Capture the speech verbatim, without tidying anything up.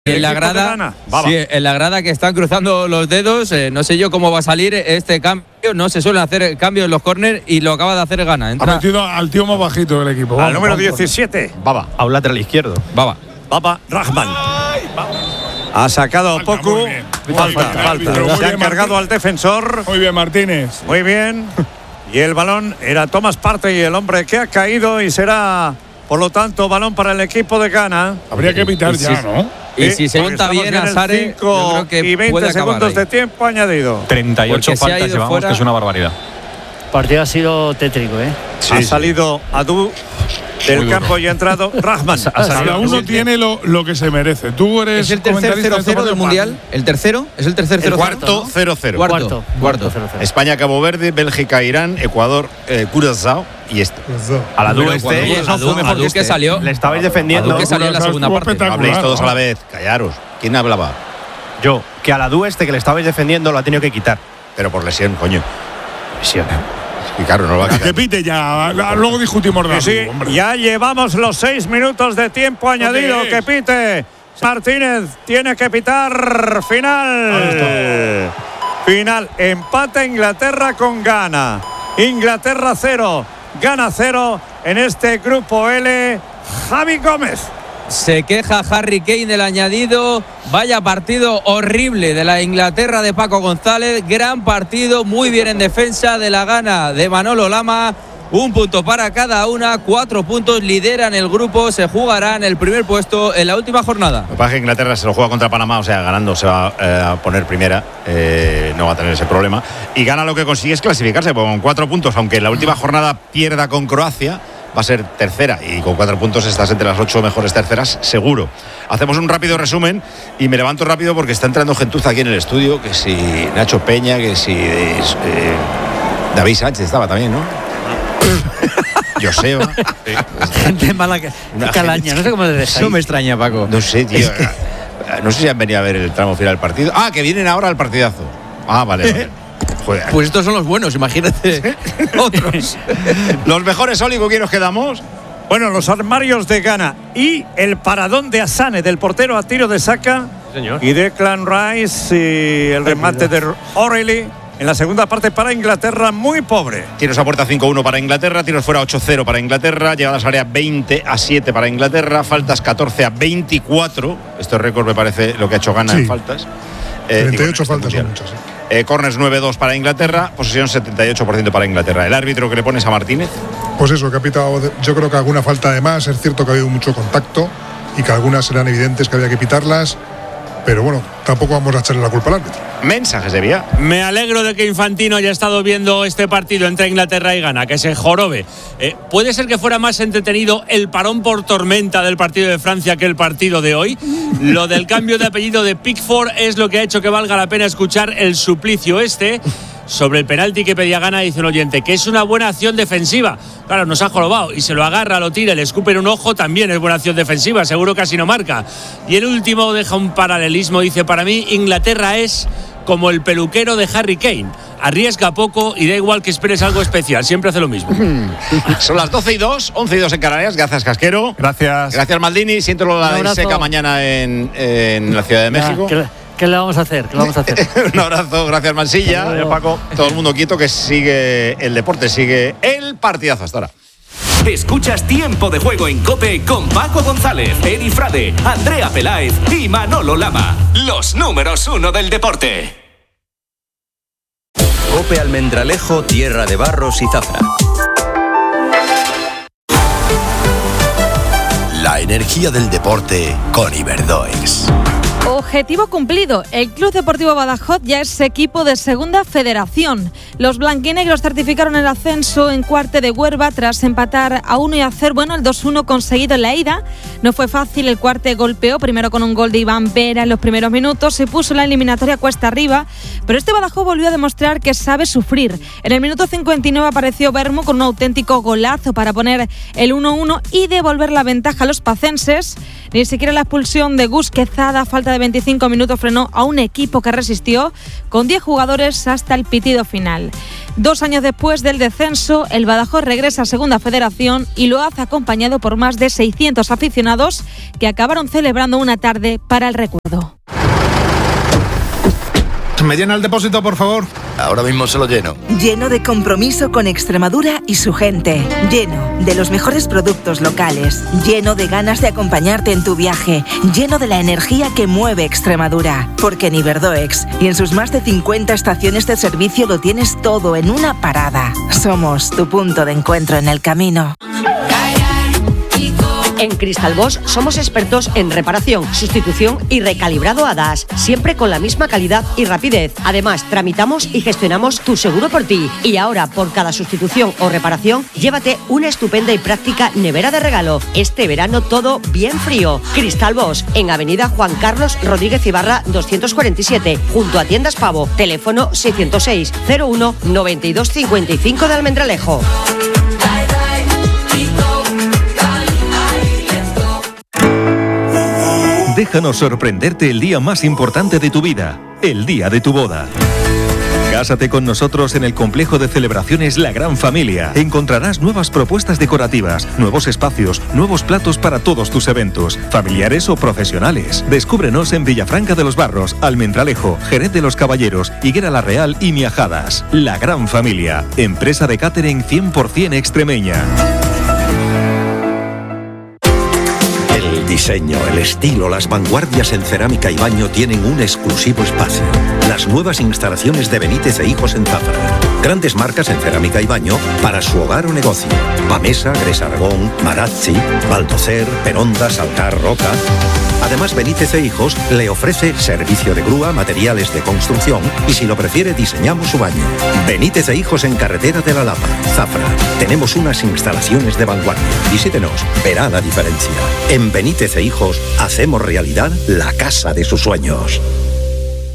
En la grada, sí, en la grada que están cruzando los dedos, eh, no sé yo cómo va a salir este cambio, no se suelen hacer cambios en los córneres y lo acaba de hacer Ghana. Entra. Ha metido al tío más bajito del equipo. Vamos, al número vamos, diecisiete. Baba, a un lateral izquierdo. Baba. Baba Rahman. Ha sacado falta, Poku. Falta, falta. falta. Se ha encargado al defensor. Muy bien, Martínez. Muy bien. Y el balón era Thomas Partey, el hombre que ha caído y será, por lo tanto, balón para el equipo de Ghana. Habría que pitar ya, sí, ¿no? Y si se monta bien a Sare, yo creo que y veinte segundos ahí. de tiempo añadido. treinta y ocho faltas llevamos, fuera. Que es una barbaridad. El partido ha sido tétrico, ¿eh? Sí, ha sí. salido Adu del campo y ha entrado Rahman. Cada uno tiene lo, lo que se merece. Tú eres ¿Es el tercer cero cero del Mundial? ¿El tercero? ¿Es el tercer cero cero? Cuarto cero cero. Cuarto. Cuarto. España, Cabo Verde, Bélgica, Irán, Ecuador, eh, Curazao y este. A la Adu este. Adu, Adu que salió. Le estabais defendiendo. Adu que salió en la segunda parte. No habléis todos a la vez. Callaros. ¿Quién hablaba? Yo. Que a la Adu este que le estabais defendiendo lo ha tenido que quitar. Pero por lesión, coño. Lesión. Y claro, no lo va a quitar. Que pite ya, luego discutimos de sí, sí, ya llevamos los seis minutos de tiempo añadido. Que pite. Martínez tiene que pitar. Final. Final. Empate Inglaterra con Ghana. Inglaterra cero. Ghana cero en este grupo L. Javi Gómez. Se queja Harry Kane del añadido. Vaya partido horrible de la Inglaterra de Paco González. Gran partido, muy bien en defensa de la Ghana de Manolo Lama. Un punto para cada una, cuatro puntos, lideran el grupo, se jugarán el primer puesto en la última jornada. Lo que pasa es que Inglaterra se lo juega contra Panamá, o sea, ganando se va eh, a poner primera, eh, no va a tener ese problema. Y Ghana lo que consigue es clasificarse, porque con cuatro puntos, aunque en la última jornada pierda con Croacia, va a ser tercera y con cuatro puntos estás entre las ocho mejores terceras, seguro. Hacemos un rápido resumen y me levanto rápido porque está entrando gentuza aquí en el estudio, que si Nacho Peña, que si eh, David Sánchez estaba también, ¿no? Joseba. Gente mala que calaña, no sé cómo les Eso me extraña, Paco. No sé, tío. Es que, no sé si han venido a ver el tramo final del partido. Ah, que vienen ahora al partidazo. Ah, vale, vale. Joder. Pues estos son los buenos, imagínate. Otros. Los mejores, Oli, ¿con quién nos quedamos? Bueno, los armarios de Ghana y el paradón de Asane, del portero a tiro de saca. Sí, señor. Y Declan Rice y el remate de O'Reilly. En la segunda parte para Inglaterra, muy pobre. Tiros a puerta cinco uno para Inglaterra, tiros fuera ocho cero para Inglaterra, llegadas a área veinte a siete para Inglaterra, faltas catorce a veinticuatro. Este récord me parece lo que ha hecho Ghana sí. en faltas. Eh, treinta y ocho digo, faltas son muchas. ¿Sí? Eh, corners nueve dos para Inglaterra, posesión setenta y ocho por ciento para Inglaterra. ¿El árbitro que le pones a Martínez? Pues eso, que ha pitado, yo creo que alguna falta de más. Es cierto que ha habido mucho contacto y que algunas eran evidentes que había que pitarlas. Pero bueno, tampoco vamos a echarle la culpa al árbitro. Mensajes de vía. Me alegro de que Infantino haya estado viendo este partido entre Inglaterra y Ghana, que se jorobe. Eh, ¿Puede ser que fuera más entretenido el parón por tormenta del partido de Francia que el partido de hoy? Lo del cambio de apellido de Pickford es lo que ha hecho que valga la pena escuchar el suplicio este. Sobre el penalti que pedía Ghana, dice un oyente, que es una buena acción defensiva. Claro, nos ha jorobado y se lo agarra, lo tira, le escupe en un ojo, también es buena acción defensiva, seguro que así no marca. Y el último deja un paralelismo, dice, para mí Inglaterra es como el peluquero de Harry Kane. Arriesga poco y da igual que esperes algo especial, siempre hace lo mismo. Son las doce y dos, once y dos en Canarias. Gracias, Casquero. Gracias. Gracias, Maldini. Siento la ley seca mañana en, en la Ciudad de México. Ya, ¿qué le vamos a hacer? ¿Qué le vamos a hacer? Un abrazo, gracias Mansilla. Gracias, Paco. Todo el mundo quieto, que sigue el deporte, sigue el partidazo hasta ahora. Escuchas Tiempo de Juego en COPE con Paco González, Eri Frade, Andrea Peláez y Manolo Lama. Los números uno del deporte. COPE Almendralejo, tierra de barros y zafra. La energía del deporte con Iberdoex. Objetivo cumplido. El Club Deportivo Badajoz ya es equipo de Segunda Federación. Los blanquinegros certificaron el ascenso en Cuarte de Huerva tras empatar a uno y hacer bueno el dos uno conseguido en la ida. No fue fácil, el Cuarte golpeó primero con un gol de Iván Vera en los primeros minutos, se puso la eliminatoria cuesta arriba, pero este Badajoz volvió a demostrar que sabe sufrir. En el minuto cincuenta y nueve apareció Bermo con un auténtico golazo para poner el uno uno y devolver la ventaja a los pacenses. Ni siquiera la expulsión de Gus Quezada, falta de veinticinco minutos, frenó a un equipo que resistió con diez jugadores hasta el pitido final. Dos años después del descenso, el Badajoz regresa a Segunda Federación y lo hace acompañado por más de seiscientos aficionados que acabaron celebrando una tarde para el recuerdo. ¿Me llena el depósito, por favor? Ahora mismo se lo lleno. Lleno de compromiso con Extremadura y su gente. Lleno de los mejores productos locales. Lleno de ganas de acompañarte en tu viaje. Lleno de la energía que mueve Extremadura. Porque en Iberdoex y en sus más de cincuenta estaciones de servicio lo tienes todo en una parada. Somos tu punto de encuentro en el camino. En Cristal Bosch somos expertos en reparación, sustitución y recalibrado a D A S, siempre con la misma calidad y rapidez. Además, tramitamos y gestionamos tu seguro por ti. Y ahora, por cada sustitución o reparación, llévate una estupenda y práctica nevera de regalo. Este verano todo bien frío. Cristal Bosch, en Avenida Juan Carlos Rodríguez Ibarra doscientos cuarenta y siete, junto a Tiendas Pavo. Teléfono seiscientos seis, cero uno, noventa y dos cincuenta y cinco de Almendralejo. Déjanos sorprenderte el día más importante de tu vida, el día de tu boda. Cásate con nosotros en el complejo de celebraciones La Gran Familia. Encontrarás nuevas propuestas decorativas, nuevos espacios, nuevos platos para todos tus eventos, familiares o profesionales. Descúbrenos en Villafranca de los Barros, Almendralejo, Jerez de los Caballeros, Higuera La Real y Miajadas. La Gran Familia, empresa de catering cien por ciento extremeña. El diseño, el estilo, las vanguardias en cerámica y baño tienen un exclusivo espacio. Las nuevas instalaciones de Benítez e Hijos en Zafra. Grandes marcas en cerámica y baño para su hogar o negocio. Pamesa, Gres Aragón, Marazzi, Baldocer, Peronda, Salcar, Roca. Además, Benítez e Hijos le ofrece servicio de grúa, materiales de construcción y, si lo prefiere, diseñamos su baño. Benítez e Hijos en Carretera de la Lapa, Zafra. Tenemos unas instalaciones de vanguardia. Visítenos, verá la diferencia. En Benítez e Hijos hacemos realidad la casa de sus sueños.